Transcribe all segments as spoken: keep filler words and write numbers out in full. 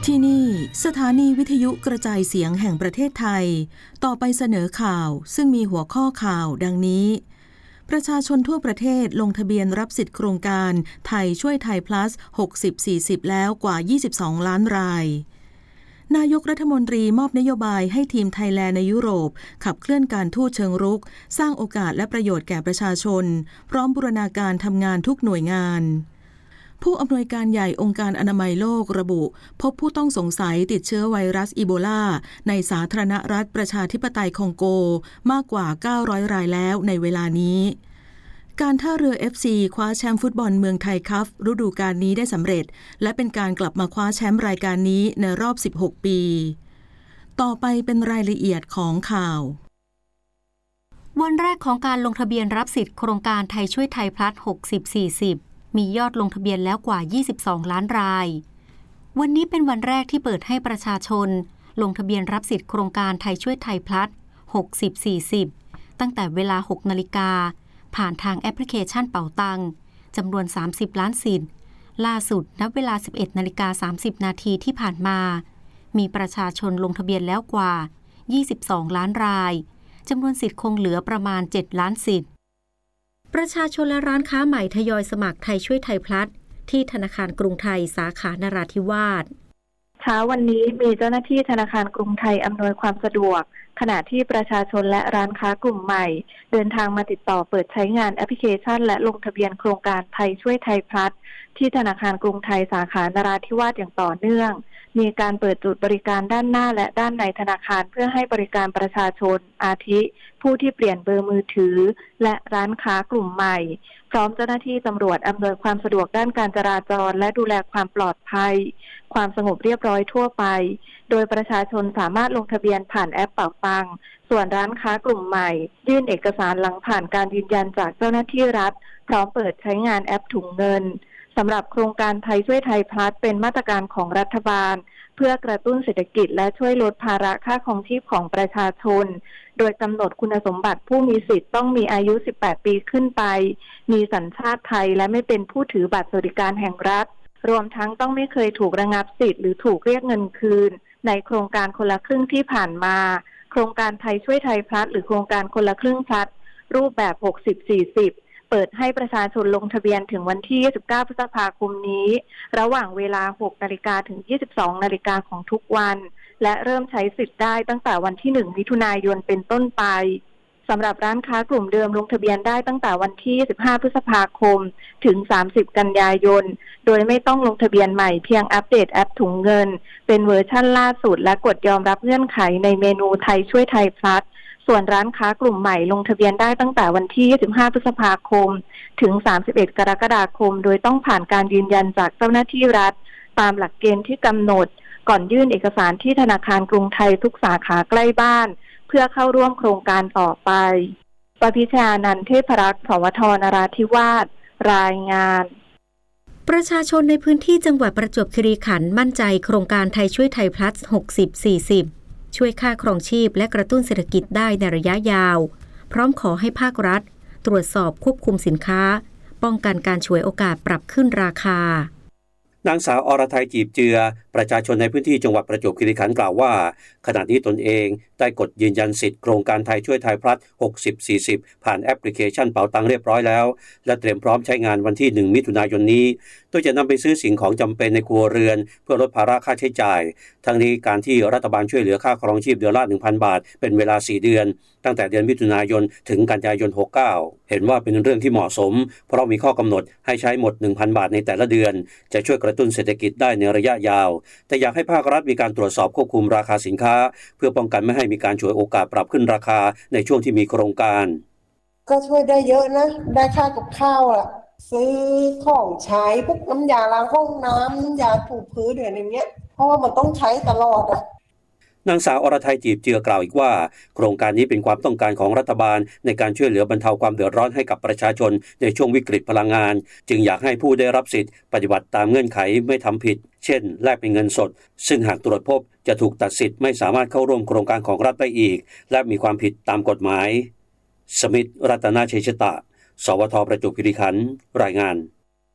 ที่นี่สถานีวิทยุกระจายเสียงแห่งประเทศไทยต่อไปเสนอข่าวซึ่งมีหัวข้อข่าวดังนี้ประชาชนทั่วประเทศลงทะเบียนรับสิทธิโครงการไทยช่วยไทย plus หกสิบ สี่สิบ แล้วกว่ายี่สิบสองล้านรายนายกรัฐมนตรีมอบนโยบายให้ทีมไทยแลนด์ในยุโรปขับเคลื่อนการทูตเชิงรุกสร้างโอกาสและประโยชน์แก่ประชาชนพร้อมบูรณาการทำงานทุกหน่วยงานผู้อำนวยการใหญ่องค์การอนามัยโลกระบุพบผู้ต้องสงสัยติดเชื้อไวรัสอีโบลาในสาธารณรัฐประชาธิปไตยคองโกมากกว่าเก้าร้อยรายแล้วในเวลานี้การท่าเรือ เอฟ ซี คว้าแชมป์ฟุตบอลเมืองไทยคัพฤดูกาลนี้ได้สำเร็จและเป็นการกลับมาคว้าแชมป์รายการนี้ในรอบสิบหกปีต่อไปเป็นรายละเอียดของข่าววันแรกของการลงทะเบียนรับสิทธิ์โครงการไทยช่วยไทยพลัสหกสิบ สี่สิบมียอดลงทะเบียนแล้วกว่ายี่สิบสองล้านรายวันนี้เป็นวันแรกที่เปิดให้ประชาชนลงทะเบียนรับสิทธิ์โครงการไทยช่วยไทยพลัสหกสิบ สี่สิบตั้งแต่เวลา หกนาฬิกาผ่านทางแอปพลิเคชันเป๋าตังจำนวนสามสิบล้านสิทธิ์ล่าสุดณเวลา สิบเอ็ดนาฬิกาสามสิบนาทีที่ผ่านมามีประชาชนลงทะเบียนแล้วกว่ายี่สิบสองล้านรายจำนวนสิทธิ์คงเหลือประมาณเจ็ดล้านสิทธิ์ประชาชนและร้านค้าใหม่ทยอยสมัครไทยช่วยไทยพลัสที่ธนาคารกรุงไทยสาขานราธิวาสเช้าวันนี้มีเจ้าหน้าที่ธนาคารกรุงไทยอำนวยความสะดวกขณะที่ประชาชนและร้านค้ากลุ่มใหม่เดินทางมาติดต่อเปิดใช้งานแอปพลิเคชันและลงทะเบียนโครงการไทยช่วยไทยพลัสที่ธนาคารกรุงไทยสาขานราธิวาสอย่างต่อเนื่องมีการเปิดจุดบริการด้านหน้าและด้านในธนาคารเพื่อให้บริการประชาชนอาทิผู้ที่เปลี่ยนเบอร์มือถือและร้านค้ากลุ่มใหม่พร้อมเจ้าหน้าที่ตำรวจอำนวยความสะดวกด้านการจราจรและดูแลความปลอดภัยความสงบเรียบร้อยทั่วไปโดยประชาชนสามารถลงทะเบียนผ่านแอปเป๋าตังส่วนร้านค้ากลุ่มใหม่ยื่นเอกสารหลังผ่านการยืนยันจากเจ้าหน้าที่รัฐพร้อมเปิดใช้งานแอปถุงเงินสำหรับโครงการไทยช่วยไทยพลัสเป็นมาตรการของรัฐบาลเพื่อกระตุ้นเศรษฐกิจและช่วยลดภาระค่าครองชีพของประชาชนโดยกำหนดคุณสมบัติผู้มีสิทธิ์ต้องมีอายุสิบแปดปีขึ้นไปมีสัญชาติไทยและไม่เป็นผู้ถือบัตรสวัสดิการแห่งรัฐรวมทั้งต้องไม่เคยถูกระงับสิทธิ์หรือถูกเรียกเงินคืนในโครงการคนละครึ่งที่ผ่านมาโครงการไทยช่วยไทยพลัสหรือโครงการคนละครึ่งพลัสรูปแบบ หกสิบ สี่สิบเปิดให้ประชาชนลงทะเบียนถึงวันที่ยี่สิบเก้าพฤษภาคมนี้ระหว่างเวลา หกนาฬิกา ถึง ยี่สิบสองนาฬิกาของทุกวันและเริ่มใช้สิทธิ์ได้ตั้งแต่วันที่หนึ่งมิถุนายนเป็นต้นไปสำหรับร้านค้ากลุ่มเดิมลงทะเบียนได้ตั้งแต่วันที่สิบห้าพฤษภาคมถึงสามสิบกันยายนโดยไม่ต้องลงทะเบียนใหม่เพียงอัปเดตแอปถุงเงินเป็นเวอร์ชั่นล่าสุดและกดยอมรับเงื่อนไขในเมนูไทยช่วยไทยพลัสส่วนร้านค้ากลุ่มใหม่ลงทะเบียนได้ตั้งแต่วันที่ยี่สิบห้าพฤษภาคมถึงสามสิบเอ็ดกรกฎาคมโดยต้องผ่านการยืนยันจากเจ้าหน้าที่รัฐตามหลักเกณฑ์ที่กำหนดก่อนยื่นเอกสารที่ธนาคารกรุงไทยทุกสาขาใกล้บ้านเพื่อเข้าร่วมโครงการต่อไปปพิชานันท์เทพรักษ์สวทนราธิวาสรายงานประชาชนในพื้นที่จังหวัดประจวบคีรีขันธ์มั่นใจโครงการไทยช่วยไทยพลัสหกสิบ สี่สิบช่วยค่าครองชีพและกระตุ้นเศรษฐกิจได้ในระยะยาวพร้อมขอให้ภาครัฐตรวจสอบควบคุมสินค้าป้องกันการฉวยโอกาสปรับขึ้นราคานางสาวอรทัยจีบเจือประชาชนในพื้นที่จังหวัดประจวบคีรีขันธ์กล่าวว่าขณะนี้ตนเองได้กดยืนยันสิทธิ์โครงการไทยช่วยไทยพลัสหกสิบ สี่สิบผ่านแอปพลิเคชันเป๋าตังเรียบร้อยแล้วและเตรียมพร้อมใช้งานวันที่หนึ่งมิถุนายนนี้โดยจะนำไปซื้อสิ่งของจำเป็นในครัวเรือนเพื่อลดภาระค่าใช้จ่ายทั้งนี้การที่รัฐบาลช่วยเหลือค่าครองชีพเดือนละ หนึ่งพัน บาทเป็นเวลาสี่เดือนตั้งแต่เดือนมิถุนายนถึงกันยายนหกสิบเก้าเห็นว่าเป็นเรื่องที่เหมาะสมเพราะมีข้อกำหนดให้ใช้หมด หนึ่งพัน บาทในแต่ละเดือนจะช่วยกระตุ้นเศรษฐกิจได้ในระยะยาวแต่อยากให้ภาครัฐมีการตรวจสอบควบคุมราคาสินค้าเพื่อป้องกันไม่ให้มีการฉวยโอกาสปรับขึ้นราคาในช่วงที่มีโครงการก็ช่วยได้เยอะนะได้ค่ากับข้าวอ่ะซื้อของใช้พวกน้ำยาล้างห้องน้ำน้ำยาถูพื้นอะไรอย่างเงี้ยเพราะว่ามันต้องใช้ตลอดอ่ะนางสาวอรทัยจีบเจือกล่าวอีกว่าโครงการนี้เป็นความต้องการของรัฐบาลในการช่วยเหลือบรรเทาความเดือดร้อนให้กับประชาชนในช่วงวิกฤตพลังงานจึงอยากให้ผู้ได้รับสิทธิ์ปฏิบัติตามเงื่อนไขไม่ทำผิดเช่นแลกเป็นเงินสดซึ่งหากตรวจพบจะถูกตัดสิทธิ์ไม่สามารถเข้าร่วมโครงการของรัฐได้อีกและมีความผิดตามกฎหมายสมิทธรัตนชัยชตะสวทประจวบคีรีขันธ์รายงาน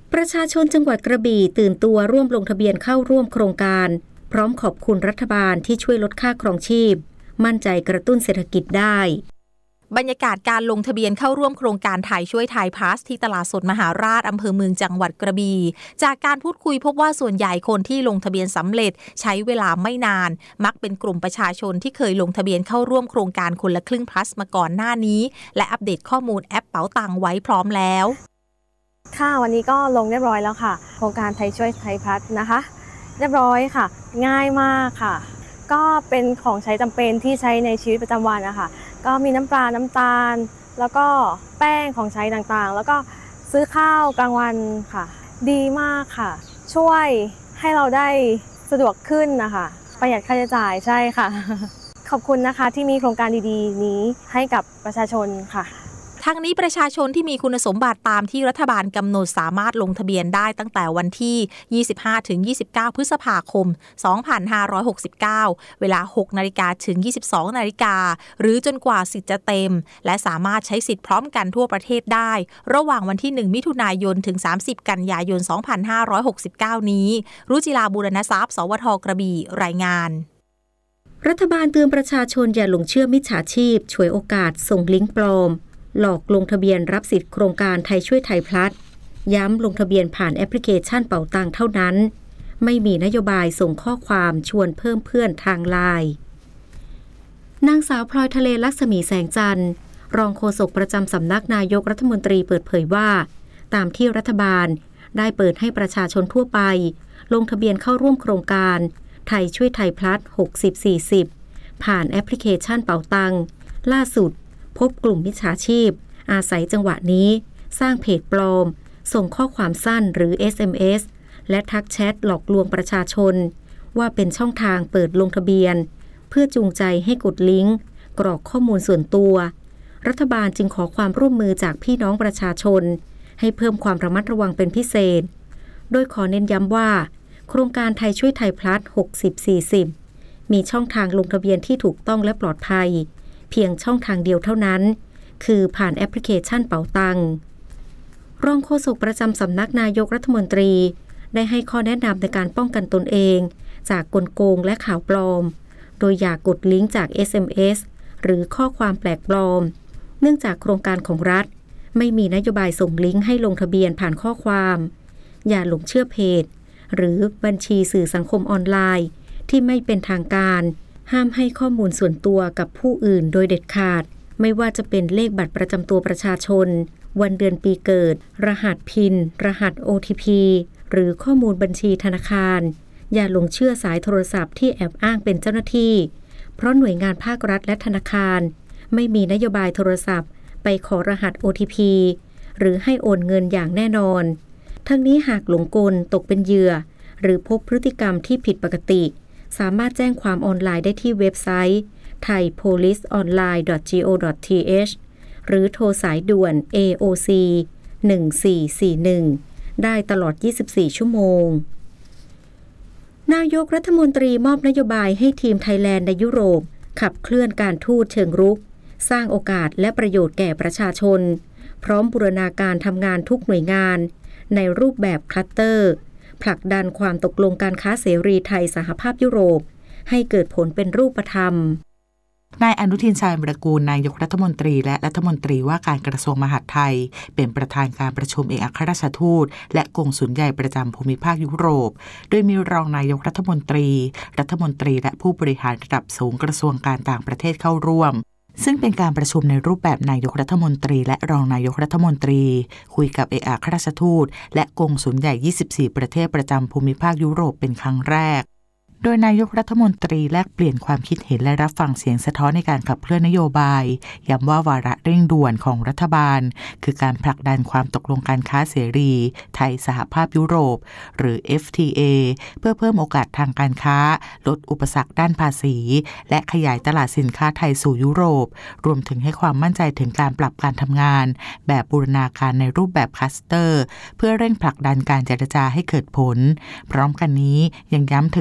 ประชาชนจังหวัดกระบี่ตื่นตัวร่วมลงทะเบียนเข้าร่วมโครงการพร้อมขอบคุณรัฐบาลที่ช่วยลดค่าครองชีพมั่นใจกระตุ้นเศรษฐกิจได้บรรยากาศการลงทะเบียนเข้าร่วมโครงการไทยช่วยไทยพาสที่ตลาดสดมหาราชอำเภอเมืองจังหวัดกระบี่จากการพูดคุยพบว่าส่วนใหญ่คนที่ลงทะเบียนสำเร็จใช้เวลาไม่นานมักเป็นกลุ่มประชาชนที่เคยลงทะเบียนเข้าร่วมโครงการคนละครึ่งพลัสมาก่อนหน้านี้และอัปเดตข้อมูลแอปเป๋าตังไว้พร้อมแล้วค่ะวันนี้ก็ลงเรียบร้อยแล้วค่ะโครงการไทยช่วยไทยพลัสนะคะเรียบร้อยค่ะง่ายมากค่ะก็เป็นของใช้จำเป็นที่ใช้ในชีวิตประจำวันนะคะก็มีน้ำปลาน้ำตาลแล้วก็แป้งของใช้ต่างๆแล้วก็ซื้อข้าวกลางวันค่ะดีมากค่ะช่วยให้เราได้สะดวกขึ้นนะคะประหยัดค่าใช้จ่ายใช่ค่ะขอบคุณนะคะที่มีโครงการดีๆนี้ให้กับประชาชนค่ะทั้งนี้ประชาชนที่มีคุณสมบัติตามที่รัฐบาลกำหนดสามารถลงทะเบียนได้ตั้งแต่วันที่ ยี่สิบห้าถึงยี่สิบเก้า พฤษภาคม สองพันห้าร้อยหกสิบเก้า เวลา หกนาฬิกา ถึง ยี่สิบสองนาฬิกา หรือจนกว่าสิทธิ์จะเต็มและสามารถใช้สิทธิ์พร้อมกันทั่วประเทศได้ระหว่างวันที่ หนึ่ง มิถุนายน ถึง สามสิบ กันยายน สองพันห้าร้อยหกสิบเก้า นี้รุจิราบูรณทรัพย์สวทกระบี่รายงานรัฐบาลเตือนประชาชนอย่าหลงเชื่อมิจฉาชีพฉวยโอกาสส่งลิงก์ปลอมหลอกลงทะเบียนรับสิทธิโครงการไทยช่วยไทยพลัสย้ำลงทะเบียนผ่านแอปพลิเคชันเป๋าตังเท่านั้นไม่มีนโยบายส่งข้อความชวนเพิ่มเพื่อนทางไลน์นางสาวพลอยทะเลลักษมีแสงจันทร์รองโฆษกประจำสำนักนายกรัฐมนตรีเปิดเผยว่าตามที่รัฐบาลได้เปิดให้ประชาชนทั่วไปลงทะเบียนเข้าร่วมโครงการไทยช่วยไทยพลัสหกสิบ สี่สิบผ่านแอปพลิเคชันเป๋าตังล่าสุดพบกลุ่มมิจฉาชีพอาศัยจังหวะนี้สร้างเพจปลอมส่งข้อความสั้นหรือ เอส เอ็ม เอส และทักแชทหลอกลวงประชาชนว่าเป็นช่องทางเปิดลงทะเบียนเพื่อจูงใจให้กดลิงก์กรอกข้อมูลส่วนตัวรัฐบาลจึงขอความร่วมมือจากพี่น้องประชาชนให้เพิ่มความระมัดระวังเป็นพิเศษโดยขอเน้นย้ำว่าโครงการไทยช่วยไทยพลัสหกสิบ สี่สิบมีช่องทางลงทะเบียนที่ถูกต้องและปลอดภัยเพียงช่องทางเดียวเท่านั้นคือผ่านแอปพลิเคชันเป๋าตังรองโฆษกประจำสำนักนายกรัฐมนตรีได้ให้ข้อแนะนำในการป้องกันตนเองจากกลโกงและข่าวปลอมโดยอย่ากกดลิงก์จาก เอส เอ็ม เอส หรือข้อความแปลกปลอมเนื่องจากโครงการของรัฐไม่มีนโยบายส่งลิงก์ให้ลงทะเบียนผ่านข้อความอย่าหลงเชื่อเพจหรือบัญชีสื่อสังคมออนไลน์ที่ไม่เป็นทางการห้ามให้ข้อมูลส่วนตัวกับผู้อื่นโดยเด็ดขาดไม่ว่าจะเป็นเลขบัตรประจำตัวประชาชนวันเดือนปีเกิดรหัสพินรหัส โอ ที พี หรือข้อมูลบัญชีธนาคารอย่าหลงเชื่อสายโทรศัพท์ที่แอบอ้างเป็นเจ้าหน้าที่เพราะหน่วยงานภาครัฐและธนาคารไม่มีนโยบายโทรศัพท์ไปขอรหัส โอ ที พี หรือให้โอนเงินอย่างแน่นอนทั้งนี้หากหลงกลตกเป็นเหยื่อหรือพบพฤติกรรมที่ผิดปกติสามารถแจ้งความออนไลน์ได้ที่เว็บไซต์ ไทยโพลิสออนไลน์ ดอท จี โอ ดอท ที เอช หรือโทรสายด่วน เอ โอ ซี หนึ่งสี่สี่หนึ่งได้ตลอดยี่สิบสี่ชั่วโมงนายกรัฐมนตรีมอบนโยบายให้ทีมไทยแลนด์ในยุโรปขับเคลื่อนการทูตเชิงรุกสร้างโอกาสและประโยชน์แก่ประชาชนพร้อมบูรณาการทำงานทุกหน่วยงานในรูปแบบคลัสเตอร์ผลักดันความตกลงการค้าเสรีไทยสหภาพยุโรปให้เกิดผลเป็นรูปธรรมนายอนุทินชาญวิรากูลนายกรัฐมนตรีและรัฐมนตรีว่าการกระทรวงมหาดไทยเป็นประธานการประชุมเอกอัครราชทูตและกงสุลใหญ่ประจำภูมิภาคยุโรปโดยมีรองนายกรัฐมนตรีรัฐมนตรีและผู้บริหารระดับสูงกระทรวงการต่างประเทศเข้าร่วมซึ่งเป็นการประชุมในรูปแบบนายกรัฐมนตรีและรองนายกรัฐมนตรีคุยกับเอกอัครราชทูตและกงสุลใหญ่ยี่สิบสี่ประเทศประจำภูมิภาคยุโรปเป็นครั้งแรกโดยนายกรัฐมนตรีแลกเปลี่ยนความคิดเห็นและรับฟังเสียงสะท้อนในการขับเคลื่อนนโยบายย้ำว่าวาระเร่งด่วนของรัฐบาลคือการผลักดันความตกลงการค้าเสรีไทยสหภาพยุโรปหรือ เอฟ ที เอ เพื่อเพิ่มโอกาสทางการค้าลดอุปสรรคด้านภาษีและขยายตลาดสินค้าไทยสู่ยุโรปรวมถึงให้ความมั่นใจถึงการปรับการทำงานแบบบูรณาการในรูปแบบคลัสเตอร์เพื่อเร่งผลักดันการเจรจาให้เกิดผลพร้อมกันนี้ยังย้ำถึงแนวทาง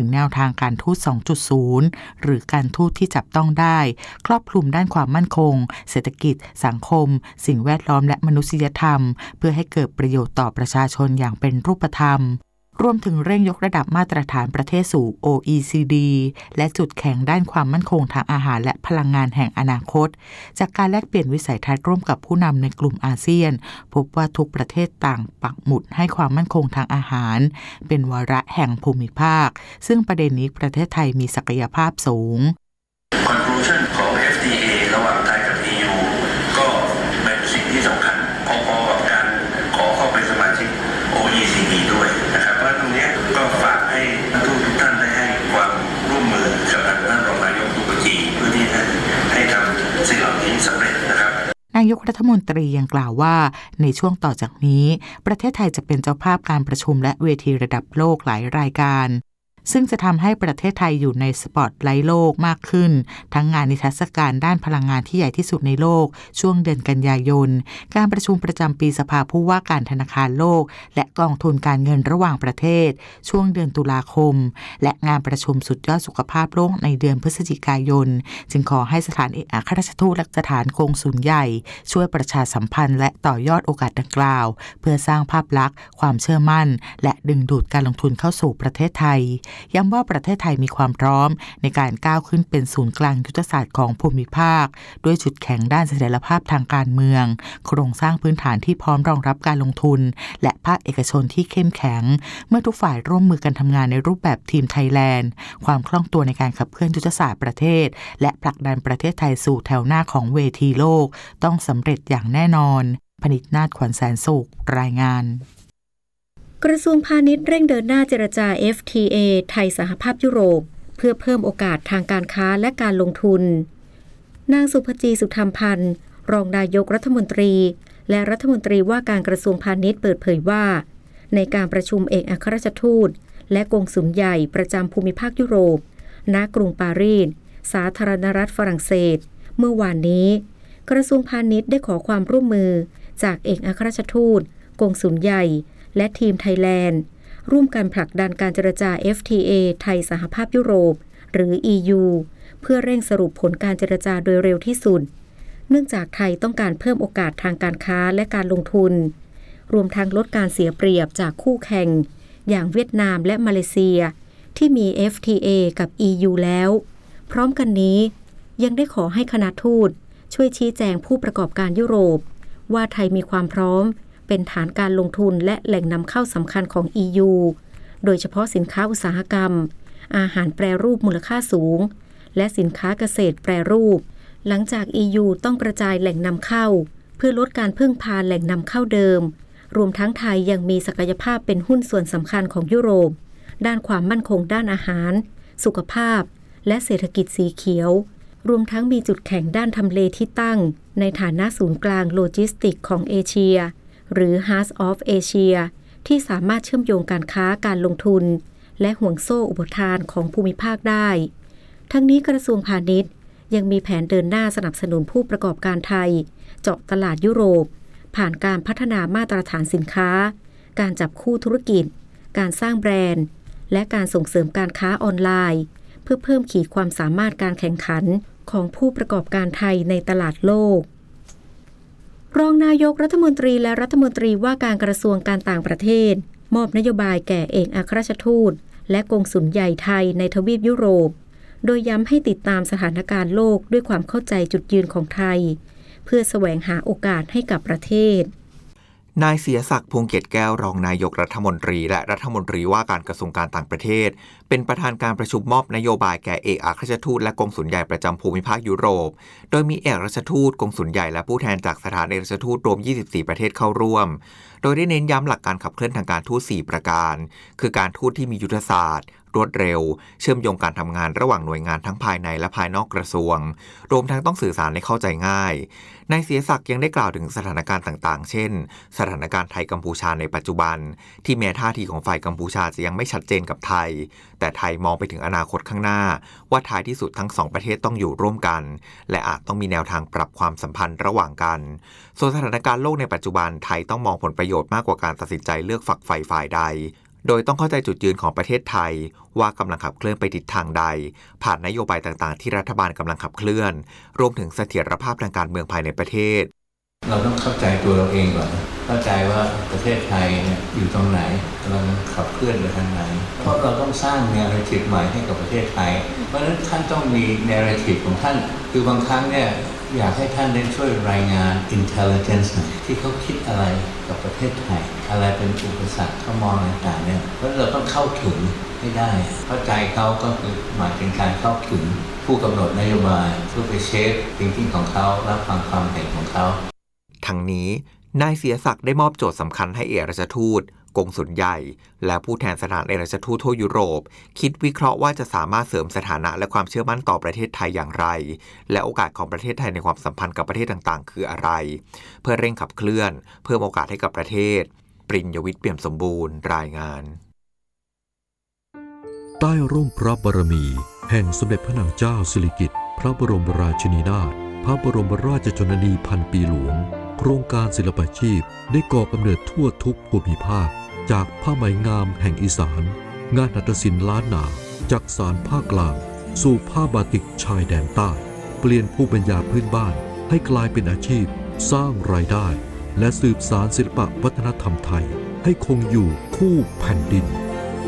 างการทูต สองจุดศูนย์ หรือการทูตที่จับต้องได้ครอบคลุมด้านความมั่นคงเศรษฐกิจสังคมสิ่งแวดล้อมและมนุษยธรรมเพื่อให้เกิดประโยชน์ต่อประชาชนอย่างเป็นรูปธรรมรวมถึงเร่งยกระดับมาตรฐานประเทศสู่ โอ อี ซี ดี และจุดแข็งด้านความมั่นคงทางอาหารและพลังงานแห่งอนาคตจากการแลกเปลี่ยนวิสัยทัศน์ร่วมกับผู้นำในกลุ่มอาเซียนพบว่าทุกประเทศต่างปักหมุดให้ความมั่นคงทางอาหารเป็นวาระแห่งภูมิภาคซึ่งประเด็นนี้ประเทศไทยมีศักยภาพสูง Conclusion ของ เอฟ ที เอ ระหว่างไทยกับ อี ยู ก็เป็นสิ่งที่สำคัญพอๆกับการขอเข้าเป็นสมาชิก โอ อี ซี ดี ด้วยนะครับเพราะตรงนี้ก็ฝากให้ทุกท่านได้ให้ความร่วมมือกับท่านรองนายกตุรกีเพื่อที่จะให้ทำสิ่งเหล่านี้สำเร็จนะครับนายกรัฐมนตรียังกล่าวว่าในช่วงต่อจากนี้ประเทศไทยจะเป็นเจ้าภาพการประชุมและเวทีระดับโลกหลายรายการซึ่งจะทำให้ประเทศไทยอยู่ในสปอตไลท์โลกมากขึ้นทั้งงานนิทรรศการด้านพลังงานที่ใหญ่ที่สุดในโลกช่วงเดือนกันยายนการประชุมประจำปีสภาผู้ว่าการธนาคารโลกและกองทุนการเงินระหว่างประเทศช่วงเดือนตุลาคมและงานประชุมสุดยอดสุขภาพโลกในเดือนพฤศจิกายนจึงขอให้สถานเอกอัครราชทูตและสถานกงสุลใหญ่ช่วยประชาสัมพันธ์และต่อยอดโอกาสดังกล่าวเพื่อสร้างภาพลักษณ์ความเชื่อมั่นและดึงดูดการลงทุนเข้าสู่ประเทศไทยย้ำว่าประเทศไทยมีความพร้อมในการก้าวขึ้นเป็นศูนย์กลางยุทธศาสตร์ของภูมิภาคด้วยจุดแข็งด้านเสถียรภาพทางการเมืองโครงสร้างพื้นฐานที่พร้อมรองรับการลงทุนและภาคเอกชนที่เข้มแข็งเมื่อทุกฝ่ายร่วมมือกันทำงานในรูปแบบทีมไทยแลนด์ความคล่องตัวในการขับเคลื่อนยุทธศาสตร์ประเทศและผลักดันประเทศไทยสู่แถวหน้าของเวทีโลกต้องสำเร็จอย่างแน่นอนพนิชนาถ ขวัญแสนสุขรายงานกระทรวงพาณิชย์เร่งเดินหน้าเจรจา เอฟ ที เอ ไทยสหภาพยุโรปเพื่อเพิ่มโอกาสทางการค้าและการลงทุนนางสุภจีสุธรรมพันธ์รองนายกรัฐมนตรีและรัฐมนตรีว่าการกระทรวงพาณิชย์เปิดเผยว่าในการประชุมเอกอัครราชทูตและกงสุลใหญ่ประจำภูมิภาคยุโรปณกรุงปารีสสาธารณรัฐฝรั่งเศสเมื่อวานนี้กระทรวงพาณิชย์ได้ขอความร่วมมือจากเอกอัครราชทูตกงสุลใหญ่และทีมไทยแลนด์ร่วมกันผลักดันการเจรจา เอฟ ที เอ ไทยสหภาพยุโรปหรือ อี ยู เพื่อเร่งสรุปผลการเจรจาโดยเร็วที่สุดเนื่องจากไทยต้องการเพิ่มโอกาสทางการค้าและการลงทุนรวมทั้งลดการเสียเปรียบจากคู่แข่งอย่างเวียดนามและมาเลเซียที่มี เอฟ ที เอ กับ อี ยู แล้วพร้อมกันนี้ยังได้ขอให้คณะทูตช่วยชี้แจงผู้ประกอบการยุโรปว่าไทยมีความพร้อมเป็นฐานการลงทุนและแหล่งนำเข้าสำคัญของ อี ยู โดยเฉพาะสินค้าอุตสาหกรรมอาหารแปรรูปมูลค่าสูงและสินค้าเกษตรแปรรูปหลังจาก อี ยู ต้องกระจายแหล่งนำเข้าเพื่อลดการพึ่งพาแหล่งนำเข้าเดิมรวมทั้งไทยยังมีศักยภาพเป็นหุ้นส่วนสำคัญของยุโรปด้านความมั่นคงด้านอาหารสุขภาพและเศรษฐกิจสีเขียวรวมทั้งมีจุดแข็งด้านทำเลที่ตั้งในฐานะศูนย์กลางโลจิสติกของเอเชียหรือ Heart of Asia ที่สามารถเชื่อมโยงการค้าการลงทุนและห่วงโซ่อุปทานของภูมิภาคได้ทั้งนี้กระทรวงพาณิชย์ยังมีแผนเดินหน้าสนับสนุนผู้ประกอบการไทยเจาะตลาดยุโรปผ่านการพัฒนามาตรฐานสินค้าการจับคู่ธุรกิจการสร้างแบรนด์และการส่งเสริมการค้าออนไลน์เพื่อเพิ่มขีดความสามารถการแข่งขันของผู้ประกอบการไทยในตลาดโลกรองนายกรัฐมนตรีและรัฐมนตรีว่าการกระทรวงการต่างประเทศมอบนโยบายแก่เอกอัครราชทูตและกงสุลใหญ่ไทยในทวีปยุโรปโดยย้ำให้ติดตามสถานการณ์โลกด้วยความเข้าใจจุดยืนของไทยเพื่อแสวงหาโอกาสให้กับประเทศนายเสียศักดิ์พงษ์เกตแก้วรองนายกรัฐมนตรีและรัฐมนตรีว่าการกระทรวงการต่างประเทศเป็นประธานการประชุมมอบนโยบายแก่เอกอัครราชทูตและกงสุลใหญ่ประจำภูมิภาคยุโรปโดยมีเอกอัครราชทูตกงสุลใหญ่และผู้แทนจากสถานเอกอัครราชทูตรวมยี่สิบสี่ประเทศเข้าร่วมโดยได้เน้นย้ำหลักการขับเคลื่อนทางการทูตสี่ประการคือการทูตที่มียุทธศาสตร์รวดเร็วเชื่อมโยงการทำงานระหว่างหน่วยงานทั้งภายในและภายนอกกระทรวงรวมทั้งต้องสื่อสารให้เข้าใจง่ายนายเสียศักดิ์ยังได้กล่าวถึงสถานการณ์ต่างๆเช่นสถานการณ์ไทยกัมพูชาในปัจจุบันที่แม้ท่าทีของฝ่ายกัมพูชาจะยังไม่ชัดเจนกับไทยแต่ไทยมองไปถึงอนาคตข้างหน้าว่าท้ายที่สุดทั้งสองประเทศต้องอยู่ร่วมกันและอาจต้องมีแนวทางปรับความสัมพันธ์ระหว่างกันส่วนสถานการณ์โลกในปัจจุบันไทยต้องมองผลประโยชน์มากกว่าการตัดสินใจเลือกฝักใฝ่ฝ่ายใดโดยต้องเข้าใจจุดยืนของประเทศไทยว่ากำลังขับเคลื่อนไปทิศทางใดผ่านนโยบายต่างๆที่รัฐบาลกำลังขับเคลื่อนรวมถึงเสถียรภาพทางการเมืองภายในประเทศเราต้องเข้าใจตัวเราเองก่อนเข้าใจว่าประเทศไทยเนี่ยอยู่ตรงไหนกำลังขับเคลื่อนไปทางไหนเพราะเราต้องสร้างแนวคิดใหม่ให้กับประเทศไทยเพราะฉะนั้นท่านต้องมีแนวคิดของท่านคือบางครั้งเนี่ยอยากให้ท่านได้ช่วยรายงาน intelligence ที่เขาคิดอะไรกับประเทศไทยอะไรเป็นอุปสรรคเขามองต่างๆเนี่ยเพราะเราต้องเข้าถึงให้ได้เข้าใจเขาก็คือหมายถึงการเข้าถึงผู้กำหนดนโยบายเพื่อไปเชฟสิ่งที่ของเขารับฟังความเห็นของเขาทั้งนี้นายเสียศักดิ์ได้มอบโจทย์สำคัญให้เอกอัครราชทูตกงสุลใหญ่และผู้แทนสถานเอกอัครราชทูตทั่วยุโรปคิดวิเคราะห์ว่าจะสามารถเสริมสถานะและความเชื่อมั่นต่อประเทศไทยอย่างไรและโอกาสของประเทศไทยในความสัมพันธ์กับประเทศต่างๆคืออะไรเพื่อเร่งขับเคลื่อนเพิ่มโอกาสให้กับประเทศปริญญวิทย์เปี่ยมสมบูรณ์รายงานใต้ร่มพระบารมีแห่งสมเด็จพระนางเจ้าสิริกิติ์พระบรมราชินีนาถพระบรมราชชนนีพันปีหลวงโครงการศิลปาชีพได้ก่อกำเนิดทั่วทุกภูมิภาคจากผ้าไหมงามแห่งอีสานงานหัตถศิลป์ล้านนาจากสารภาคกลางสู่ผ้าบาติกชายแดนใต้เปลี่ยนภูมิปัญญาพื้นบ้านให้กลายเป็นอาชีพสร้างรายได้และสืบสานศิลปวัฒนธรรมไทยให้คงอยู่คู่แผ่นดิน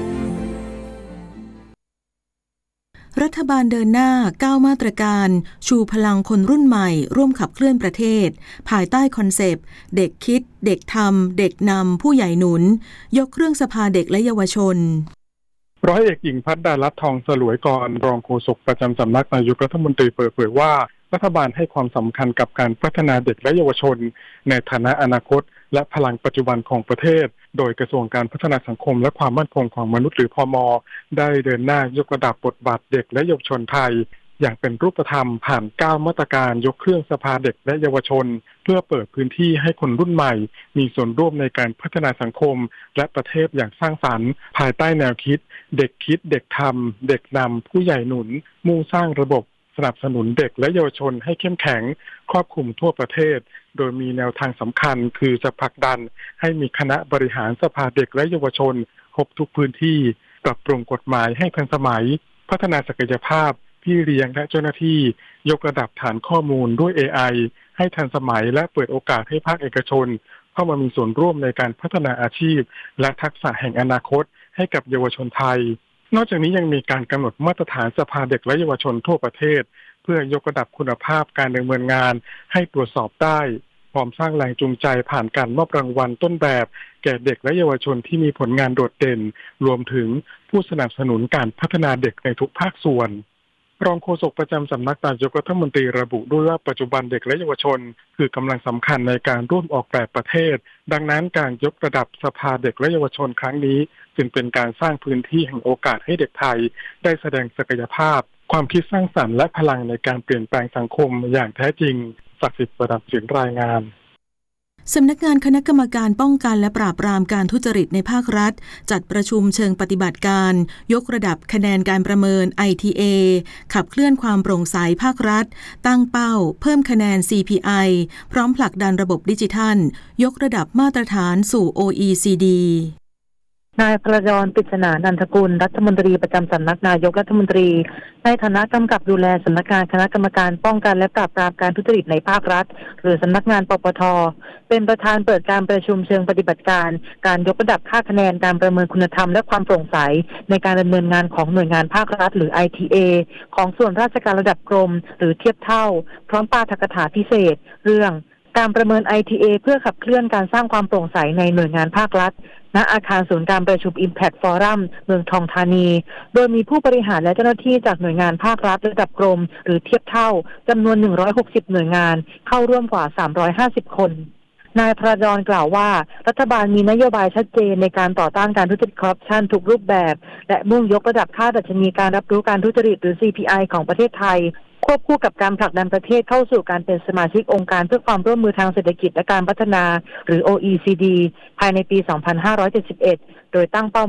รัฐบาลเดินหน้าก้าวมาตรการชูพลังคนรุ่นใหม่ร่วมขับเคลื่อนประเทศภายใต้คอนเซปต์เด็กคิดเด็กทำเด็กนำผู้ใหญ่หนุนยกเครื่องสภาเด็กและเยาวชนร้อยเอกหญิงภัทรดารัตน์ทองสลวยกรรองโฆษกประจำสำนักนายกรัฐมนตรีเปิดเผยว่ารัฐบาลให้ความสำคัญกับการพัฒนาเด็กและเยาวชนในฐานะอนาคตและพลังปัจจุบันของประเทศโดยกระทรวงการพัฒนาสังคมและความมั่นคงของมนุษย์หรือพม.ได้เดินหน้ายกระดับบทบาทเด็กและเยาวชนไทยอย่างเป็นรูปธรรมผ่านเก้ามาตรการยกเครื่องสภาเด็กและเยาวชนเพื่อเปิดพื้นที่ให้คนรุ่นใหม่มีส่วนร่วมในการพัฒนาสังคมและประเทศอย่างสร้างสรรค์ภายใต้แนวคิดเด็กคิดเด็กทำเด็กนำผู้ใหญ่หนุนมุ่งสร้างระบบสนับสนุนเด็กและเยาวชนให้เข้มแข็งครอบคลุมทั่วประเทศโดยมีแนวทางสำคัญคือจะผลักดันให้มีคณะบริหารสภาเด็กและเยาวชนครบทุกพื้นที่ปรับปรุงกฎหมายให้ทันสมัยพัฒนาศักยภาพพี่เลี้ยงและเจ้าหน้าที่ยกระดับฐานข้อมูลด้วย เอ ไอ ให้ทันสมัยและเปิดโอกาสให้ภาคเอกชนเข้ามามีส่วนร่วมในการพัฒนาอาชีพและทักษะแห่งอนาคตให้กับเยาวชนไทยนอกจากนี้ยังมีการกำหนดมาตรฐานสภาเด็กและเยาวชนทั่วประเทศเพื่อยกระดับคุณภาพการดำเนินงานให้ตรวจสอบได้พร้อมสร้างแรงจูงใจผ่านการมอบรางวัลต้นแบบแก่เด็กและเยาวชนที่มีผลงานโดดเด่นรวมถึงผู้สนับสนุนการพัฒนาเด็กในทุกภาคส่วนรองโฆษกประจำสำนักนายกรัฐมนตรีระบุด้วยว่าปัจจุบันเด็กและเยาวชนคือกำลังสำคัญในการร่วมออกแบบประเทศดังนั้นการยกระดับสภาเด็กและเยาวชนครั้งนี้จึงเป็นการสร้างพื้นที่แห่งโอกาสให้เด็กไทยได้แสดงศักยภาพความคิดสร้างสรรค์และพลังในการเปลี่ยนแปลงสังคมอย่างแท้จริงศักดิ์สิทธิ์ประดับสินรายงานสำนักงานคณะกรรมการป้องกันและปราบปรามการทุจริตในภาครัฐจัดประชุมเชิงปฏิบัติการยกระดับคะแนนการประเมิน ไอ ที เอ ขับเคลื่อนความโปร่งใสภาครัฐตั้งเป้าเพิ่มคะแนน ซี พี ไอ พร้อมผลักดันระบบดิจิทัลยกระดับมาตรฐานสู่ โอ อี ซี ดีนายพลยร ปริศนานันทกุลรัฐมนตรีประจำสำนักนายกรัฐมนตรีในฐานะกำกับดูแลสำนักงานคณะกรรมการป้องกันและปราบปรามการทุจริตในภาครัฐหรือสำนักงานปปท.เป็นประธานเปิดการประชุมเชิงปฏิบัติการการยกระดับค่าคะแนนการประเมินคุณธรรมและความโปร่งใสในการดำเนินงานของหน่วยงานภาครัฐหรือ ไอ ที เอ ของส่วนราชการระดับกรมหรือเทียบเท่าพร้อมปาฐกถาพิเศษเรื่องการประเมิน ไอ ที เอ เพื่อขับเคลื่อนการสร้างความโปร่งใสในหน่วยงานภาครัฐณอาคารศูนย์การประชุม Impact Forum เมืองทองธานีโดยมีผู้บริหารและเจ้าหน้าที่จากหน่วยงานภาครัฐระดับกรมหรือเทียบเท่าจำนวนหนึ่งร้อยหกสิบหน่วยงานเข้าร่วมกว่าสามร้อยห้าสิบคนนายพระดรกล่าวว่ารัฐบาลมีนโยบายชัดเจนในการต่อต้านการทุจริตคอร์รัปชันทุกรูปแบบและมุ่งยกระดับค่าดัชนีการรับรู้การทุจริตหรือ ซี พี ไอ ของประเทศไทยควบคู่กับการผลักดันประเทศเข้าสู่การเป็นสมาชิกองค์การเพื่อความร่วมมือทางเศรษฐกิจและการพัฒนาหรือ โอ อี ซี ดี ภายในปี สองพันห้าร้อยเจ็ดสิบเอ็ด โดยตั้งเป้า